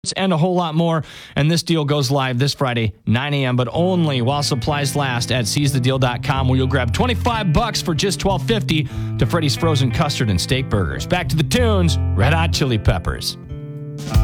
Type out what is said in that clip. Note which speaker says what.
Speaker 1: and a whole lot more. And this deal goes live this Friday, 9 a.m., but only while supplies last at seizethedeal.com, where you'll grab $25 for just $12.50 to Freddy's Frozen Custard and Steak Burgers. Back to the tunes, Red Hot Chili Peppers.